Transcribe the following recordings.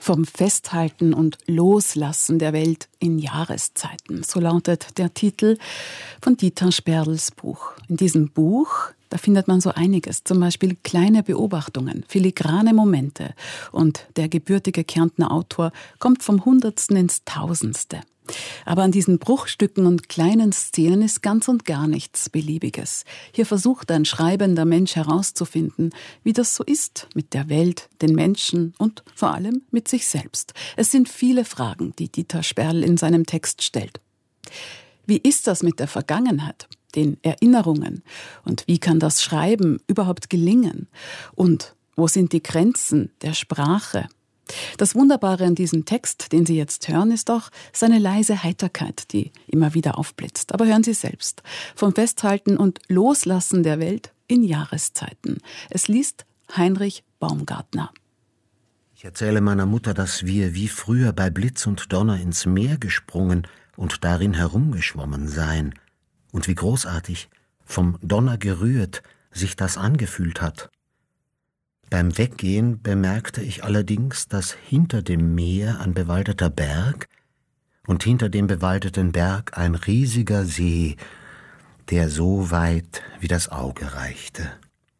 Vom Festhalten und Loslassen der Welt in Jahreszeiten. So lautet der Titel von Dieter Sperls Buch. In diesem Buch, da findet man so einiges, zum Beispiel kleine Beobachtungen, filigrane Momente. Und der gebürtige Kärntner Autor kommt vom Hundertsten ins Tausendste. Aber an diesen Bruchstücken und kleinen Szenen ist ganz und gar nichts Beliebiges. Hier versucht ein schreibender Mensch herauszufinden, wie das so ist mit der Welt, den Menschen und vor allem mit sich selbst. Es sind viele Fragen, die Dieter Sperl in seinem Text stellt. Wie ist das mit der Vergangenheit, den Erinnerungen? Und wie kann das Schreiben überhaupt gelingen? Und wo sind die Grenzen der Sprache? Das Wunderbare an diesem Text, den Sie jetzt hören, ist auch seine leise Heiterkeit, die immer wieder aufblitzt. Aber hören Sie selbst. Vom Festhalten und Loslassen der Welt in Jahreszeiten. Es liest Heinrich Baumgartner. Ich erzähle meiner Mutter, dass wir wie früher bei Blitz und Donner ins Meer gesprungen und darin herumgeschwommen seien. Und wie großartig, vom Donner gerührt, sich das angefühlt hat. Beim Weggehen bemerkte ich allerdings, dass hinter dem Meer ein bewaldeter Berg und hinter dem bewaldeten Berg ein riesiger See, der so weit wie das Auge reichte.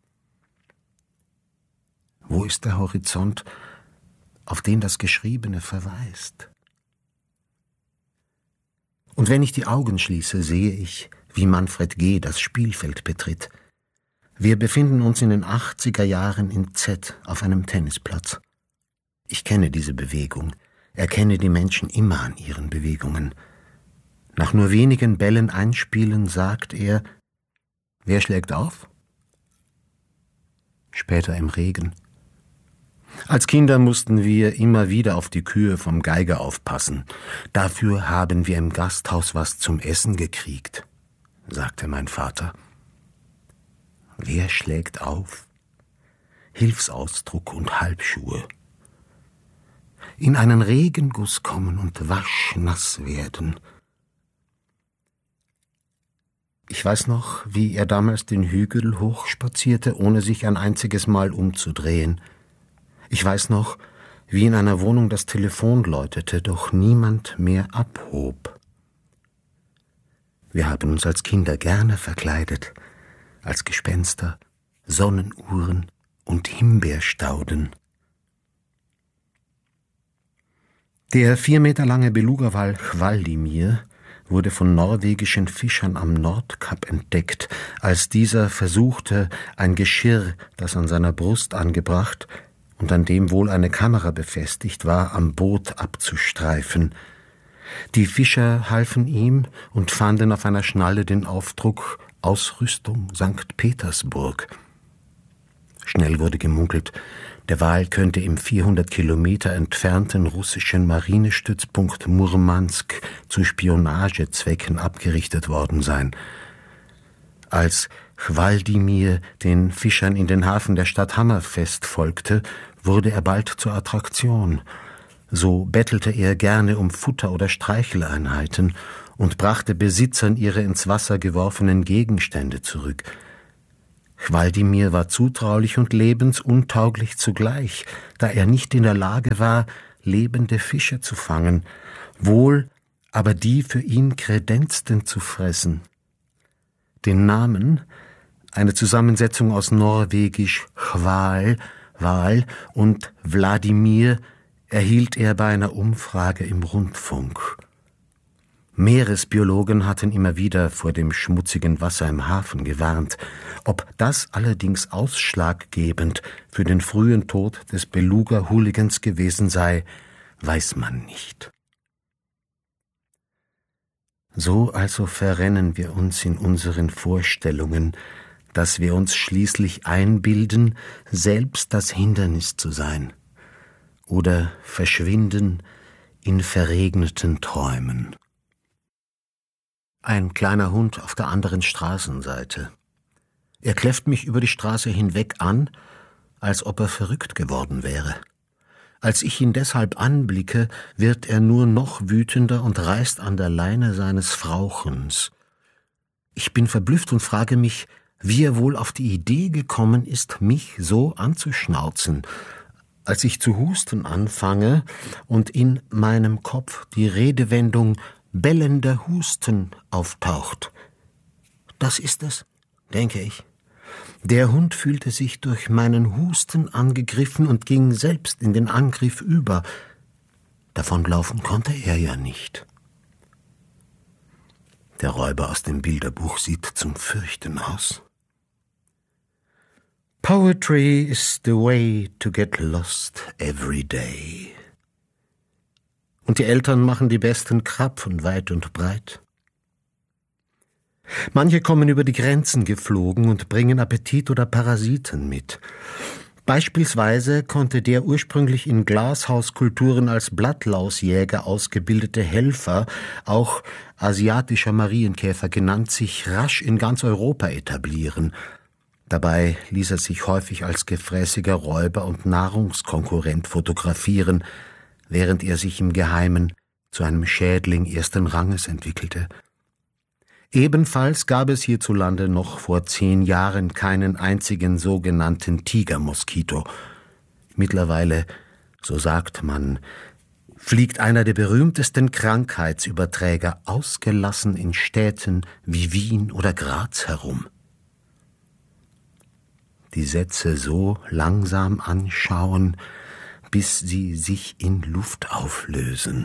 Wo ist der Horizont, auf den das Geschriebene verweist? Und wenn ich die Augen schließe, sehe ich, wie Manfred G. das Spielfeld betritt. Wir befinden uns in den 80er Jahren in Z auf einem Tennisplatz. Ich kenne diese Bewegung, erkenne die Menschen immer an ihren Bewegungen. Nach nur wenigen Bällen einspielen sagt er: Wer schlägt auf? Später im Regen. Als Kinder mussten wir immer wieder auf die Kühe vom Geiger aufpassen. Dafür haben wir im Gasthaus was zum Essen gekriegt, sagte mein Vater. Wer schlägt auf? Hilfsausdruck und Halbschuhe. In einen Regenguss kommen und waschnass werden. Ich weiß noch, wie er damals den Hügel hochspazierte, ohne sich ein einziges Mal umzudrehen. Ich weiß noch, wie in einer Wohnung das Telefon läutete, doch niemand mehr abhob. Wir haben uns als Kinder gerne verkleidet, als Gespenster, Sonnenuhren und Himbeerstauden. Der 4 Meter lange Beluga-Wal Hvaldimir wurde von norwegischen Fischern am Nordkap entdeckt, als dieser versuchte, ein Geschirr, das an seiner Brust angebracht und an dem wohl eine Kamera befestigt war, am Boot abzustreifen. Die Fischer halfen ihm und fanden auf einer Schnalle den Aufdruck Ausrüstung St. Petersburg. Schnell wurde gemunkelt, der Wal könnte im 400 Kilometer entfernten russischen Marinestützpunkt Murmansk zu Spionagezwecken abgerichtet worden sein. Als Hvaldimir den Fischern in den Hafen der Stadt Hammerfest folgte, wurde er bald zur Attraktion. So bettelte er gerne um Futter oder Streicheleinheiten und brachte Besitzern ihre ins Wasser geworfenen Gegenstände zurück. Hvaldimir war zutraulich und lebensuntauglich zugleich, da er nicht in der Lage war, lebende Fische zu fangen, wohl aber die für ihn kredenzten zu fressen. Den Namen, eine Zusammensetzung aus norwegisch Hval, Wal und Wladimir, erhielt er bei einer Umfrage im Rundfunk. Meeresbiologen hatten immer wieder vor dem schmutzigen Wasser im Hafen gewarnt. Ob das allerdings ausschlaggebend für den frühen Tod des Beluga-Hooligans gewesen sei, weiß man nicht. So also verrennen wir uns in unseren Vorstellungen, dass wir uns schließlich einbilden, selbst das Hindernis zu sein, oder verschwinden in verregneten Träumen. Ein kleiner Hund auf der anderen Straßenseite. Er kläfft mich über die Straße hinweg an, als ob er verrückt geworden wäre. Als ich ihn deshalb anblicke, wird er nur noch wütender und reißt an der Leine seines Frauchens. Ich bin verblüfft und frage mich, wie er wohl auf die Idee gekommen ist, mich so anzuschnauzen, als ich zu husten anfange und in meinem Kopf die Redewendung bellender Husten auftaucht. Das ist es, denke ich. Der Hund fühlte sich durch meinen Husten angegriffen und ging selbst in den Angriff über. Davonlaufen konnte er ja nicht. Der Räuber aus dem Bilderbuch sieht zum Fürchten aus. Poetry is the way to get lost every day. Und die Eltern machen die besten Krapfen weit und breit. Manche kommen über die Grenzen geflogen und bringen Appetit oder Parasiten mit. Beispielsweise konnte der ursprünglich in Glashauskulturen als Blattlausjäger ausgebildete Helfer, auch asiatischer Marienkäfer genannt, sich rasch in ganz Europa etablieren. Dabei ließ er sich häufig als gefräßiger Räuber und Nahrungskonkurrent fotografieren, während er sich im Geheimen zu einem Schädling ersten Ranges entwickelte. Ebenfalls gab es hierzulande noch vor 10 Jahren keinen einzigen sogenannten Tigermoskito. Mittlerweile, so sagt man, fliegt einer der berühmtesten Krankheitsüberträger ausgelassen in Städten wie Wien oder Graz herum. Die Sätze so langsam anschauen, bis sie sich in Luft auflösen.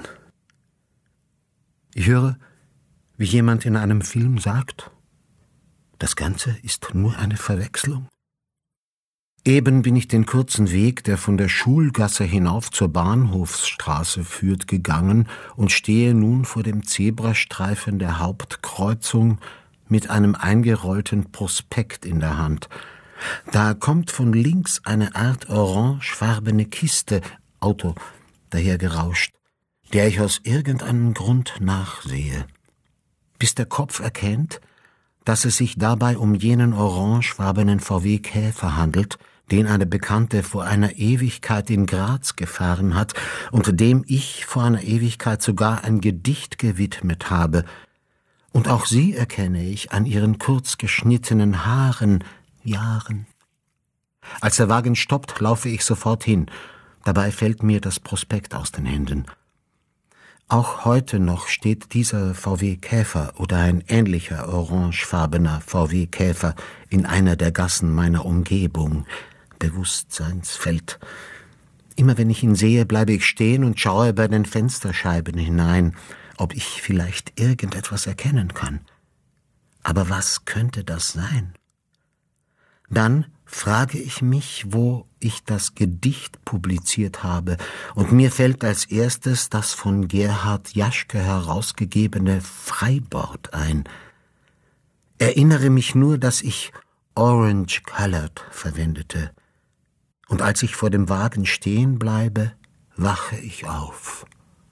Ich höre, wie jemand in einem Film sagt, das Ganze ist nur eine Verwechslung. Eben bin ich den kurzen Weg, der von der Schulgasse hinauf zur Bahnhofsstraße führt, gegangen und stehe nun vor dem Zebrastreifen der Hauptkreuzung mit einem eingerollten Prospekt in der Hand. Da kommt von links eine Art orangefarbene Kiste, Auto, dahergerauscht, der ich aus irgendeinem Grund nachsehe. Bis der Kopf erkennt, dass es sich dabei um jenen orangefarbenen VW Käfer handelt, den eine Bekannte vor einer Ewigkeit in Graz gefahren hat und dem ich vor einer Ewigkeit sogar ein Gedicht gewidmet habe. Und auch sie erkenne ich an ihren kurz geschnittenen Haaren, Jahren. Als der Wagen stoppt, laufe ich sofort hin. Dabei fällt mir das Prospekt aus den Händen. Auch heute noch steht dieser VW Käfer oder ein ähnlicher orangefarbener VW Käfer in einer der Gassen meiner Umgebung, Bewusstseinsfeld. Immer wenn ich ihn sehe, bleibe ich stehen und schaue bei den Fensterscheiben hinein, ob ich vielleicht irgendetwas erkennen kann. Aber was könnte das sein? Dann frage ich mich, wo ich das Gedicht publiziert habe, und mir fällt als erstes das von Gerhard Jaschke herausgegebene Freibord ein. Erinnere mich nur, dass ich orange colored verwendete, und als ich vor dem Wagen stehen bleibe, wache ich auf.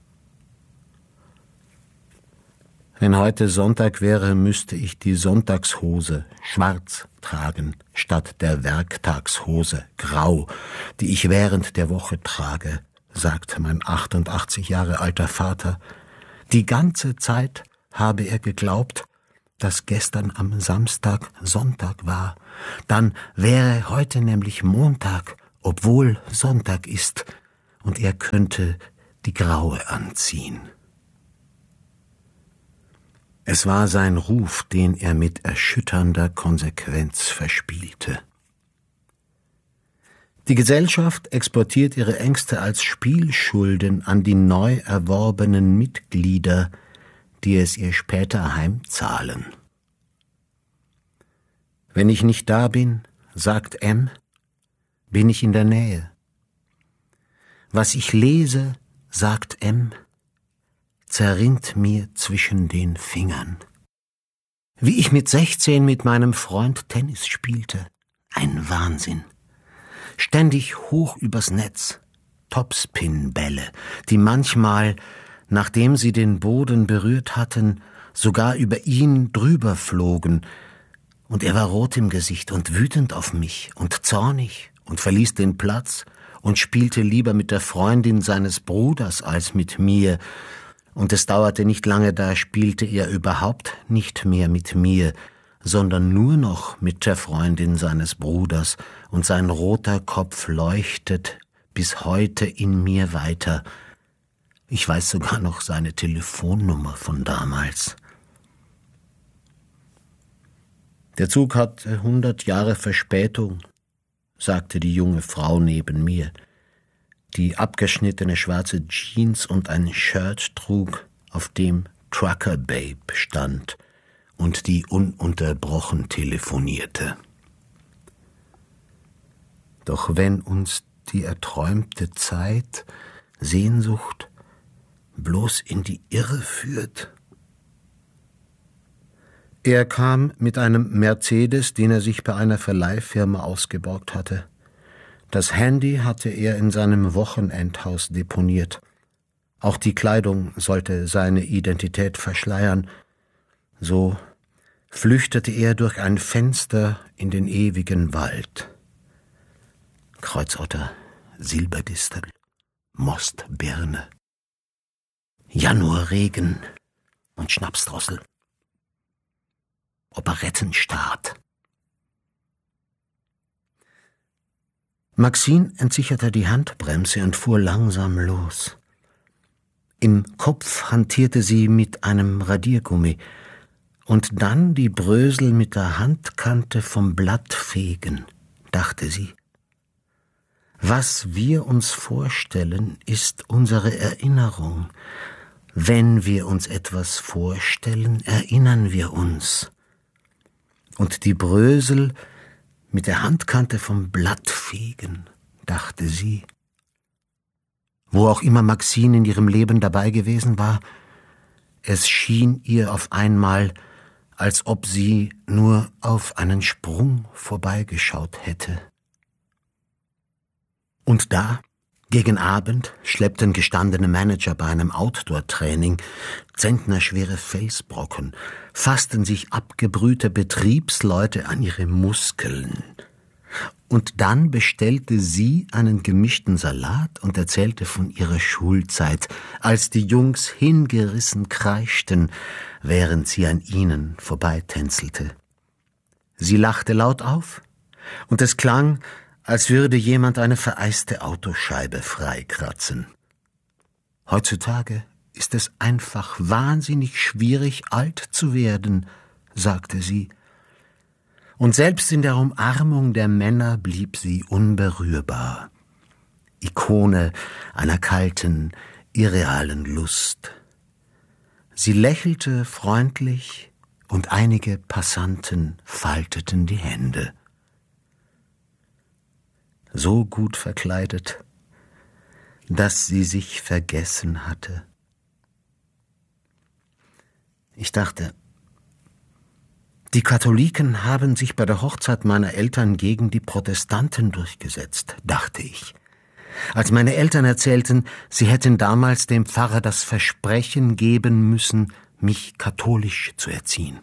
Wenn heute Sonntag wäre, müsste ich die Sonntagshose schwarz tragen, statt der Werktagshose grau, die ich während der Woche trage, sagt mein 88 Jahre alter Vater. Die ganze Zeit habe er geglaubt, dass gestern am Samstag Sonntag war. Dann wäre heute nämlich Montag, obwohl Sonntag ist, und er könnte die Graue anziehen. Es war sein Ruf, den er mit erschütternder Konsequenz verspielte. Die Gesellschaft exportiert ihre Ängste als Spielschulden an die neu erworbenen Mitglieder, die es ihr später heimzahlen. Wenn ich nicht da bin, sagt M., bin ich in der Nähe. Was ich lese, sagt M., zerrinnt mir zwischen den Fingern. Wie ich mit 16 mit meinem Freund Tennis spielte. Ein Wahnsinn. Ständig hoch übers Netz. Topspin-Bälle, die manchmal, nachdem sie den Boden berührt hatten, sogar über ihn drüber flogen. Und er war rot im Gesicht und wütend auf mich und zornig und verließ den Platz und spielte lieber mit der Freundin seines Bruders als mit mir. Und es dauerte nicht lange, da spielte er überhaupt nicht mehr mit mir, sondern nur noch mit der Freundin seines Bruders, und sein roter Kopf leuchtet bis heute in mir weiter. Ich weiß sogar noch seine Telefonnummer von damals. Der Zug hat 100 Jahre Verspätung, sagte die junge Frau neben mir, die abgeschnittene schwarze Jeans und ein Shirt trug, auf dem Trucker Babe stand und die ununterbrochen telefonierte. Doch wenn uns die erträumte Zeit, Sehnsucht, bloß in die Irre führt. Er kam mit einem Mercedes, den er sich bei einer Verleihfirma ausgeborgt hatte. Das Handy hatte er in seinem Wochenendhaus deponiert. Auch die Kleidung sollte seine Identität verschleiern. So flüchtete er durch ein Fenster in den ewigen Wald. Kreuzotter, Silberdistel, Mostbirne, Januarregen und Schnapsdrossel. Operettenstaat. Maxine entsicherte die Handbremse und fuhr langsam los. Im Kopf hantierte sie mit einem Radiergummi und dann die Brösel mit der Handkante vom Blatt fegen, dachte sie. Was wir uns vorstellen, ist unsere Erinnerung. Wenn wir uns etwas vorstellen, erinnern wir uns. Und die Brösel mit der Handkante vom Blatt fegen, dachte sie. Wo auch immer Maxine in ihrem Leben dabei gewesen war, es schien ihr auf einmal, als ob sie nur auf einen Sprung vorbeigeschaut hätte. Und da, gegen Abend, schleppten gestandene Manager bei einem Outdoor-Training zentnerschwere Felsbrocken, fassten sich abgebrühte Betriebsleute an ihre Muskeln. Und dann bestellte sie einen gemischten Salat und erzählte von ihrer Schulzeit, als die Jungs hingerissen kreischten, während sie an ihnen vorbeitänzelte. Sie lachte laut auf, und es klang, als würde jemand eine vereiste Autoscheibe freikratzen. Heutzutage ist es einfach wahnsinnig schwierig, alt zu werden, sagte sie. Und selbst in der Umarmung der Männer blieb sie unberührbar. Ikone einer kalten, irrealen Lust. Sie lächelte freundlich und einige Passanten falteten die Hände. So gut verkleidet, dass sie sich vergessen hatte. Ich dachte, die Katholiken haben sich bei der Hochzeit meiner Eltern gegen die Protestanten durchgesetzt, dachte ich. Als meine Eltern erzählten, sie hätten damals dem Pfarrer das Versprechen geben müssen, mich katholisch zu erziehen.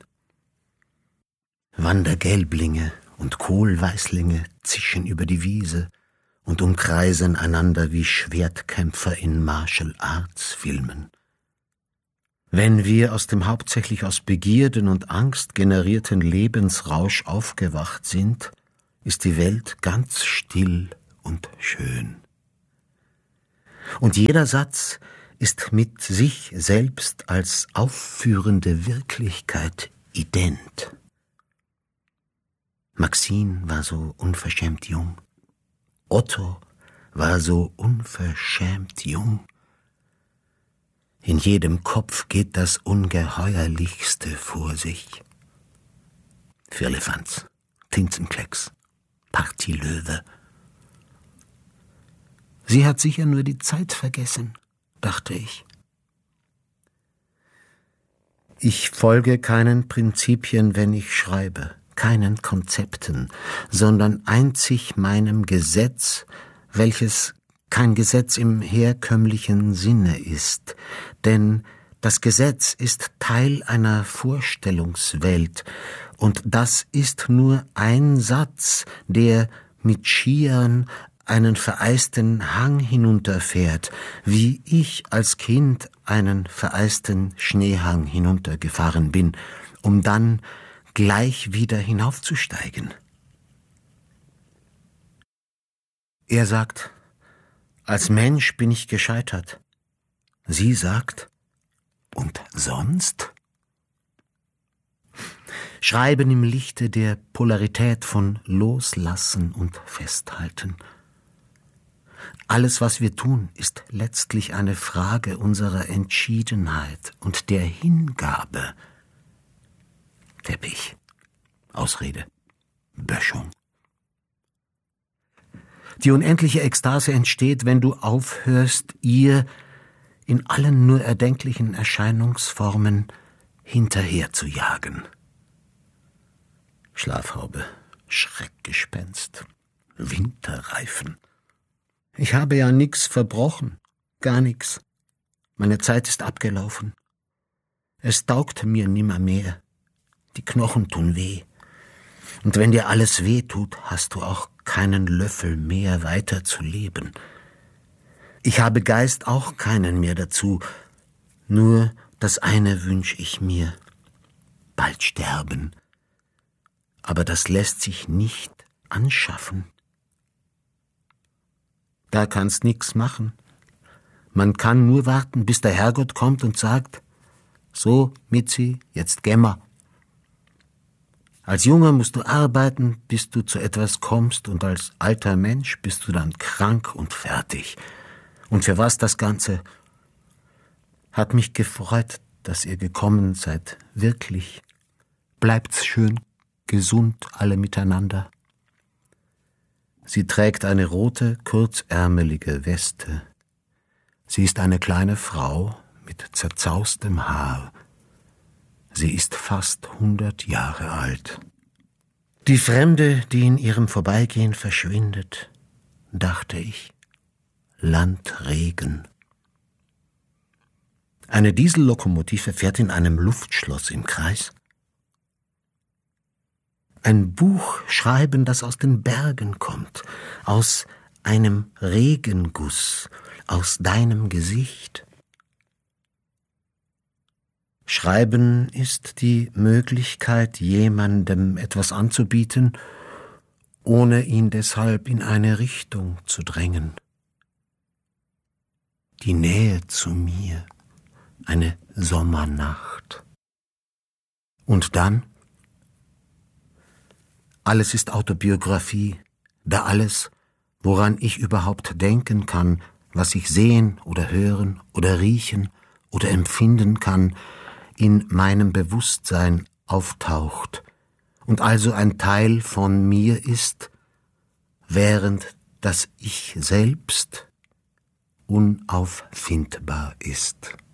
Wandergelblinge und Kohlweißlinge zischen über die Wiese und umkreisen einander wie Schwertkämpfer in Martial-Arts-Filmen. Wenn wir aus dem hauptsächlich aus Begierden und Angst generierten Lebensrausch aufgewacht sind, ist die Welt ganz still und schön. Und jeder Satz ist mit sich selbst als aufführende Wirklichkeit ident. Maxine war so unverschämt jung. Otto war so unverschämt jung. In jedem Kopf geht das Ungeheuerlichste vor sich. Firlefanz, Tintenklecks, Partylöwe. Sie hat sicher nur die Zeit vergessen, dachte ich. Ich folge keinen Prinzipien, wenn ich schreibe, keinen Konzepten, sondern einzig meinem Gesetz, welches kein Gesetz im herkömmlichen Sinne ist, denn das Gesetz ist Teil einer Vorstellungswelt, und das ist nur ein Satz, der mit Skiern einen vereisten Hang hinunterfährt, wie ich als Kind einen vereisten Schneehang hinuntergefahren bin, um dann gleich wieder hinaufzusteigen. Er sagt, Als Mensch bin ich gescheitert. Sie sagt, und sonst? Schreiben im Lichte der Polarität von Loslassen und Festhalten. Alles, was wir tun, ist letztlich eine Frage unserer Entschiedenheit und der Hingabe. Teppich, Ausrede, Böschung. Die unendliche Ekstase entsteht, wenn du aufhörst, ihr in allen nur erdenklichen Erscheinungsformen hinterher zu jagen. Schlafhaube, Schreckgespenst, Winterreifen. Ich habe ja nix verbrochen, gar nix. Meine Zeit ist abgelaufen. Es taugt mir nimmer mehr. Die Knochen tun weh. Und wenn dir alles weh tut, hast du auch keinen Löffel mehr weiter zu leben. Ich habe Geist auch keinen mehr dazu. Nur das eine wünsch ich mir. Bald sterben. Aber das lässt sich nicht anschaffen. Da kannst nix machen. Man kann nur warten, bis der Herrgott kommt und sagt, so, Mitzi, jetzt geh mal. Als Junger musst du arbeiten, bis du zu etwas kommst, und als alter Mensch bist du dann krank und fertig. Und für was das Ganze? Hat mich gefreut, dass ihr gekommen seid, wirklich. Bleibt's schön gesund alle miteinander. Sie trägt eine rote, kurzärmelige Weste. Sie ist eine kleine Frau mit zerzaustem Haar. Sie ist fast 100 Jahre alt. Die Fremde, die in ihrem Vorbeigehen verschwindet, dachte ich. Landregen. Eine Diesellokomotive fährt in einem Luftschloss im Kreis. Ein Buch schreiben, das aus den Bergen kommt, aus einem Regenguss, aus deinem Gesicht. Schreiben ist die Möglichkeit, jemandem etwas anzubieten, ohne ihn deshalb in eine Richtung zu drängen. Die Nähe zu mir, eine Sommernacht. Und dann? Alles ist Autobiografie, da alles, woran ich überhaupt denken kann, was ich sehen oder hören oder riechen oder empfinden kann, in meinem Bewusstsein auftaucht und also ein Teil von mir ist, während das Ich selbst unauffindbar ist.